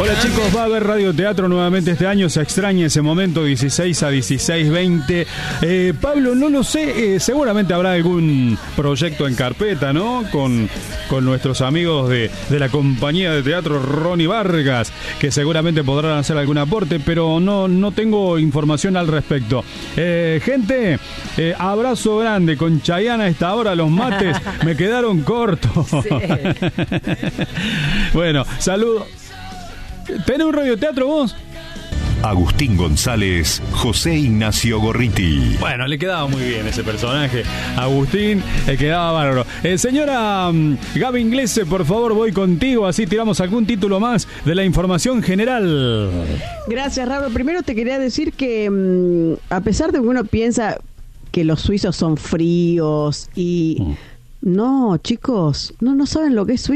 Hola chicos, va a haber radioteatro nuevamente este año, se extraña ese momento, 16 a 16:20. Pablo, no lo sé, seguramente habrá algún proyecto en carpeta, ¿no? Con nuestros amigos de la compañía de teatro Ronnie Vargas, que seguramente podrán hacer algún aporte, pero no tengo información al respecto. Gente, abrazo grande, con Chayanne a esta hora los mates me quedaron cortos. Sí. Bueno, saludos. ¿Tenés un radioteatro vos? Agustín González, José Ignacio Gorriti. Bueno, le quedaba muy bien ese personaje. Agustín, le quedaba bárbaro. Señora Gaby Inglese, por favor, voy contigo. Así tiramos algún título más de la información general. Gracias, Raúl. Primero te quería decir que a pesar de que uno piensa que los suizos son fríos y... No, chicos, no saben lo que es Suiza.